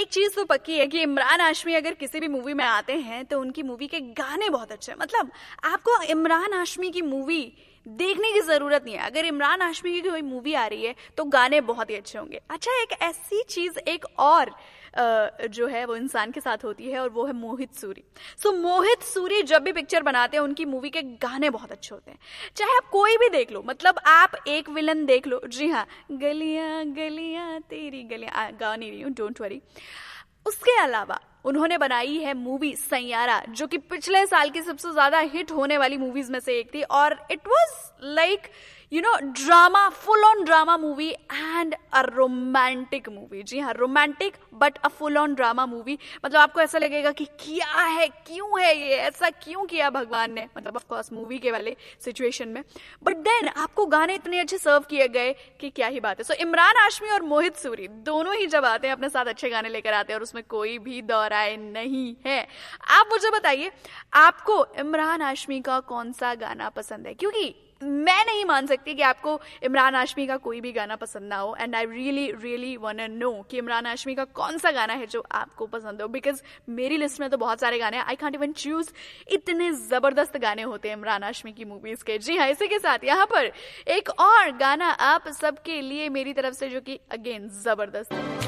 एक चीज तो पक्की है कि इमरान हाशमी अगर किसी भी मूवी में आते हैं तो उनकी मूवी के गाने बहुत अच्छे हैं। मतलब आपको इमरान हाशमी की मूवी देखने की जरूरत नहीं है, अगर इमरान हाशमी की कोई मूवी आ रही है तो गाने बहुत ही अच्छे होंगे। अच्छा, एक ऐसी चीज एक और जो है वो इंसान के साथ होती है और वो है मोहित सूरी। मोहित सूरी जब भी पिक्चर बनाते हैं उनकी मूवी के गाने बहुत अच्छे होते हैं, चाहे आप कोई भी देख लो। मतलब आप एक विलन देख लो, जी हाँ, गलियां गलियां तेरी गलियां, गा नहीं रही हूँ, डोंट वरी। उसके अलावा उन्होंने बनाई है मूवी सैयारा, जो कि पिछले साल की सबसे ज्यादा हिट होने वाली मूवीज में से एक थी, और it was like drama, full on drama movie and a romantic movie. जी हाँ, romantic but a full on drama movie. मतलब आपको ऐसा लगेगा कि क्या है, क्यों है ये, ऐसा क्यों किया भगवान ने, मतलब ऑफ कोर्स मूवी के वाले सिचुएशन में, बट देन आपको गाने इतने अच्छे सर्व किए गए कि क्या ही बात है। इमरान हाशमी और मोहित सूरी दोनों ही जब आते हैं अपने साथ अच्छे गाने लेकर आते हैं, और उसमें कोई भी दौर आए नहीं है। आप मुझे बताइए, आपको इमरान हाशमी का कौन सा गाना पसंद है? क्योंकि मैं नहीं मान सकती कि आपको इमरान हाशमी का कोई भी गाना पसंद ना हो, and I really really want to know कि इमरान हाशमी का कौन सा गाना है जो आपको पसंद हो, बिकॉज मेरी लिस्ट में तो बहुत सारे गाने हैं, आई कांट इवन चूज। इतने जबरदस्त गाने होते हैं इमरान हाशमी की मूवीज के। जी हाँ, इसी के साथ यहाँ पर एक और गाना आप सबके लिए मेरी तरफ से, जो कि अगेन जबरदस्त है।